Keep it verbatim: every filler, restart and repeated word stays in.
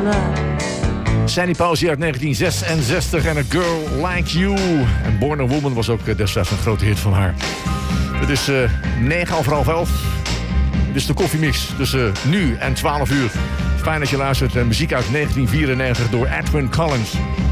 Sandy Pauzy uit negentien zesenzestig en A Girl Like You. En Born a Woman was ook destijds een grote hit van haar. Het is uh, negen over half elf. Dit is de koffiemix tussen nu en twaalf uur. Fijn dat je luistert. Muziek uit negentien vierennegentig door Edwyn Collins.